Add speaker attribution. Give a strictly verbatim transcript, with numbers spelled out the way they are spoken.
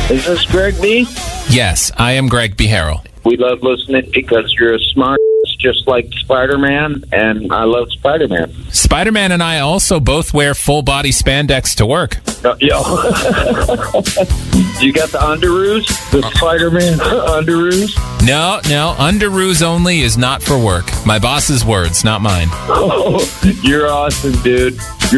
Speaker 1: Is this Greg B?
Speaker 2: Yes, I am Greg B. Harrell.
Speaker 1: We love listening because you're a smart just like Spider-Man, and I love Spider-Man.
Speaker 2: Spider-Man and I also both wear full-body spandex to work.
Speaker 1: Uh, yo. You got the underoos? The Spider-Man underoos?
Speaker 2: No, no, underoos only is not for work. My boss's words, not mine.
Speaker 1: Oh, you're awesome, dude.